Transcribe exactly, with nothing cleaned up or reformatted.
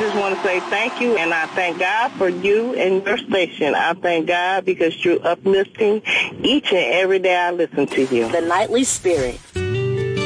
just want to say thank you, and I thank God for you and your station. I thank God because you're uplifting each and every day I listen to you. The Nightly Spirit.